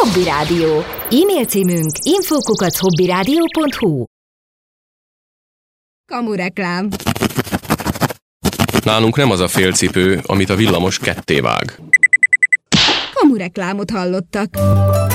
Hobby Rádió. E-mail címünk info@hobbyradio.hu. Kamureklám. Nálunk nem az a félcipő, amit a villamos kettévág. Kamureklámot hallottak.